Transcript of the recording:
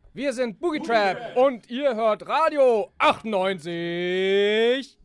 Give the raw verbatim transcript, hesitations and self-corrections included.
Wir sind Boogie Trap und ihr hört Radio achtundneunzig